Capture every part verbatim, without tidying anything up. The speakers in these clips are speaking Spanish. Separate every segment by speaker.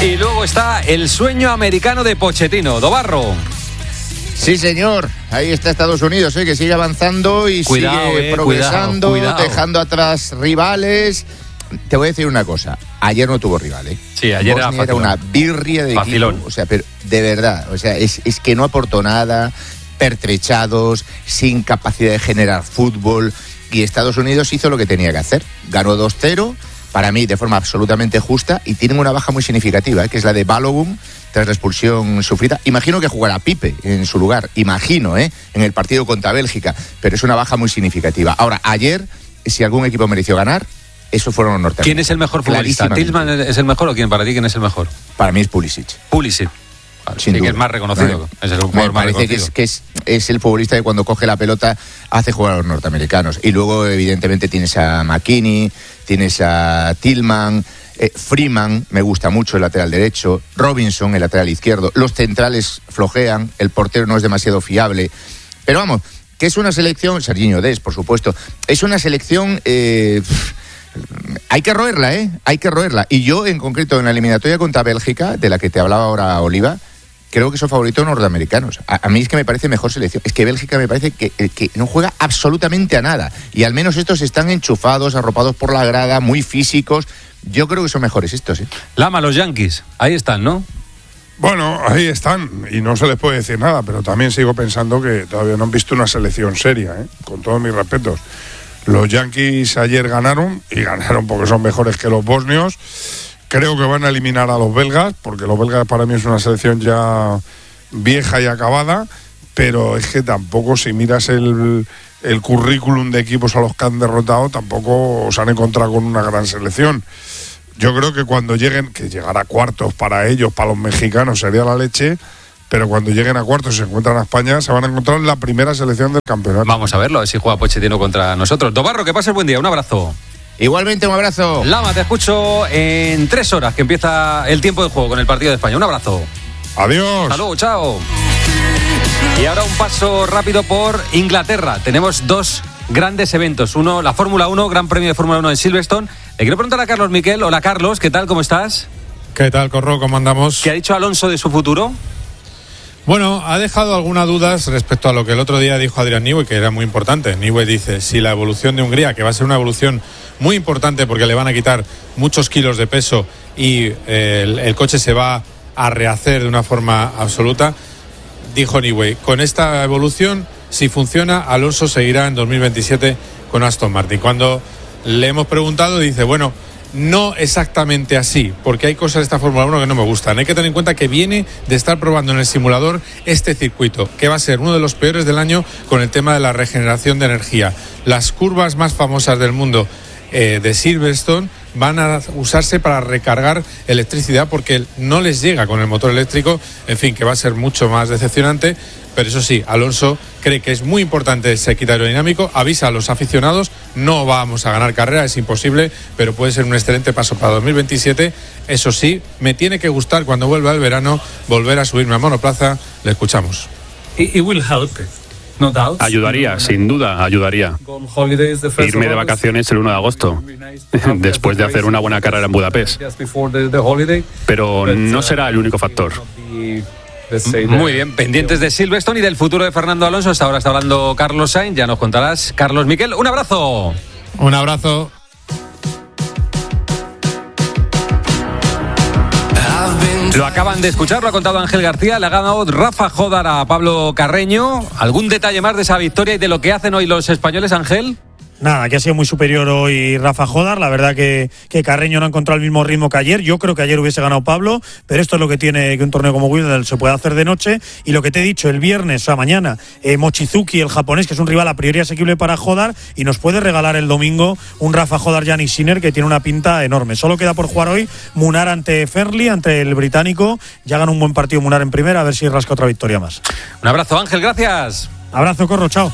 Speaker 1: Y luego está el sueño americano de Pochettino, Dobarro.
Speaker 2: Sí, señor. Ahí está Estados Unidos, ¿eh? Que sigue avanzando y
Speaker 1: cuidado,
Speaker 2: sigue
Speaker 1: eh,
Speaker 2: progresando,
Speaker 1: cuidado, cuidado.
Speaker 2: dejando atrás rivales. Te voy a decir una cosa. Ayer no tuvo rival, ¿eh?
Speaker 1: Sí, ayer
Speaker 2: Bosnia
Speaker 1: era,
Speaker 2: era una birria de
Speaker 1: facilón.
Speaker 2: equipo. O sea, pero de verdad, o sea, es, es que no aportó nada, pertrechados, sin capacidad de generar fútbol. Y Estados Unidos hizo lo que tenía que hacer. Ganó dos cero, para mí de forma absolutamente justa, y tienen una baja muy significativa, ¿eh? Que es la de Balogun, tras la expulsión sufrida. Imagino que jugará Pipe en su lugar, imagino, ¿eh? En el partido contra Bélgica, pero es una baja muy significativa. Ahora, ayer, si algún equipo mereció ganar, esos fueron los norteamericanos.
Speaker 1: ¿Quién es el mejor futbolista? ¿Tillman es el mejor o quién? Para ti, ¿quién es el mejor?
Speaker 2: Para mí es Pulisic.
Speaker 1: Pulisic. Vale, sí, que es más reconocido.
Speaker 2: No,
Speaker 1: es el
Speaker 2: me parece que, es, que es, es el futbolista que cuando coge la pelota hace jugar a los norteamericanos. Y luego, evidentemente, tienes a McKinney, tienes a Tillman, eh, Freeman, me gusta mucho, el lateral derecho, Robinson, el lateral izquierdo. Los centrales flojean, el portero no es demasiado fiable. Pero vamos, que es una selección, Serginho Dest, por supuesto, es una selección... Eh, hay que roerla, ¿eh? Hay que roerla. Y yo, en concreto, en la eliminatoria contra Bélgica, de la que te hablaba ahora Oliva, creo que son favoritos norteamericanos. A, a mí es que me parece mejor selección. Es que Bélgica me parece que, que no juega absolutamente a nada. Y al menos estos están enchufados, arropados por la grada, muy físicos. Yo creo que son mejores estos, ¿eh?
Speaker 1: Lama, los Yankees. Ahí están, ¿no?
Speaker 3: Bueno, ahí están. Y no se les puede decir nada. Pero también sigo pensando que todavía no han visto una selección seria, ¿eh? Con todos mis respetos. Los Yankees ayer ganaron, y ganaron porque son mejores que los bosnios. Creo que van a eliminar a los belgas, porque los belgas para mí es una selección ya vieja y acabada, pero es que tampoco, si miras el, el currículum de equipos a los que han derrotado, tampoco se han encontrado con una gran selección. Yo creo que cuando lleguen, que llegar a cuartos para ellos, para los mexicanos, sería la leche, pero cuando lleguen a cuartos y se encuentran a España, se van a encontrar en la primera selección del campeonato.
Speaker 1: Vamos a verlo, a ver si juega Pochettino contra nosotros. Dobarro, que pases buen día, un abrazo.
Speaker 2: Igualmente, un abrazo.
Speaker 1: Lama, te escucho en tres horas, que empieza el tiempo de juego con el partido de España. Un abrazo.
Speaker 3: Adiós.
Speaker 1: Hasta luego, chao. Y ahora un paso rápido por Inglaterra. Tenemos dos grandes eventos. Uno, la Fórmula uno, Gran Premio de Fórmula uno en Silverstone. Le quiero preguntar a Carlos Miquel. Hola, Carlos, ¿qué tal? ¿Cómo estás?
Speaker 4: ¿Qué tal, Corro? ¿Cómo andamos?
Speaker 1: ¿Qué ha dicho Alonso de su futuro?
Speaker 4: Bueno, ha dejado algunas dudas respecto a lo que el otro día dijo Adrian Newey, que era muy importante. Newey dice, si la evolución de Hungría, que va a ser una evolución muy importante porque le van a quitar muchos kilos de peso y eh, el, el coche se va a rehacer de una forma absoluta, dijo Newey, con esta evolución, si funciona, Alonso seguirá en dos mil veintisiete con Aston Martin. Cuando le hemos preguntado, dice, bueno, no exactamente así, porque hay cosas de esta Fórmula uno que no me gustan. Hay que tener en cuenta que viene de estar probando en el simulador este circuito, que va a ser uno de los peores del año con el tema de la regeneración de energía. Las curvas más famosas del mundo eh, de Silverstone van a usarse para recargar electricidad porque no les llega con el motor eléctrico, en fin, que va a ser mucho más decepcionante. Pero eso sí, Alonso cree que es muy importante ese kit aerodinámico, avisa a los aficionados, no vamos a ganar carrera, es imposible, pero puede ser un excelente paso para dos mil veintisiete. Eso sí, me tiene que gustar cuando vuelva el verano volver a subirme a monoplaza. Le escuchamos.
Speaker 5: It, it will help. No doubt.
Speaker 6: Ayudaría, sin duda, ayudaría. Irme de vacaciones el uno de agosto, después de hacer una buena carrera en Budapest. Pero no será el único factor.
Speaker 1: Muy bien, pendientes de Silverstone y del futuro de Fernando Alonso. Hasta ahora está hablando Carlos Sainz, ya nos contarás. Carlos Miquel, un abrazo.
Speaker 4: Un abrazo.
Speaker 1: Lo acaban de escuchar, lo ha contado Ángel García, le ha ganado Rafa Jodar a Pablo Carreño. ¿Algún detalle más de esa victoria y de lo que hacen hoy los españoles, Ángel?
Speaker 7: Nada, que ha sido muy superior hoy Rafa Jodar. La verdad que, que Carreño no ha encontrado el mismo ritmo que ayer. Yo creo que ayer hubiese ganado Pablo, pero esto es lo que tiene que un torneo como Wimbledon se puede hacer de noche. Y lo que te he dicho, el viernes, o sea, mañana, eh, Mochizuki, el japonés, que es un rival a priori asequible para Jodar, y nos puede regalar el domingo un Rafa Jodar Jannik Sinner que tiene una pinta enorme. Solo queda por jugar hoy Munar ante Ferli, ante el británico. Ya gana un buen partido Munar en primera, a ver si rasca otra victoria más.
Speaker 1: Un abrazo, Ángel, gracias.
Speaker 7: Abrazo, Corro, chao.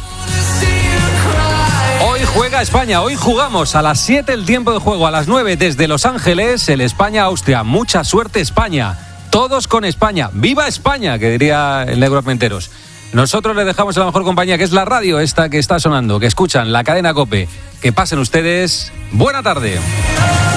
Speaker 1: Hoy juega España, hoy jugamos a las siete el tiempo de juego, a las nueve desde Los Ángeles, el España-Austria. Mucha suerte España, todos con España, ¡viva España!, que diría el negro Armenteros. Nosotros les dejamos la mejor compañía, que es la radio esta que está sonando, que escuchan, la cadena COPE. Que pasen ustedes, buena tarde.